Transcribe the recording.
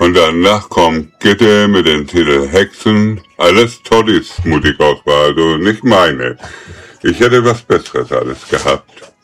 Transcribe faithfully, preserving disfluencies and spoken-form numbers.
Und danach kommt Gitte mit dem Titel Hexen. Alles Toddys Musikauswahl, also nicht meine. Ich hätte was Besseres alles gehabt.